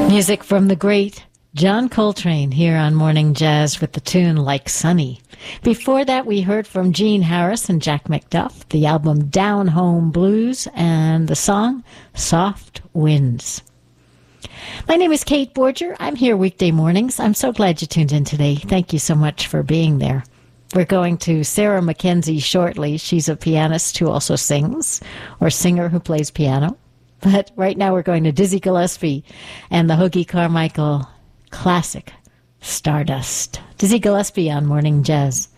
Music from the great John Coltrane here on Morning Jazz with the tune Like Sunny. Before that, we heard from Gene Harris and Jack McDuff, the album Down Home Blues, and the song Soft Winds. My name is Kate Borger. I'm here weekday mornings. I'm so glad you tuned in today. Thank you so much for being there. We're going to Sarah McKenzie shortly. She's a pianist who also sings, or singer who plays piano. But right now we're going to Dizzy Gillespie and the Hoagy Carmichael classic, Stardust. Dizzy Gillespie on Morning Jazz.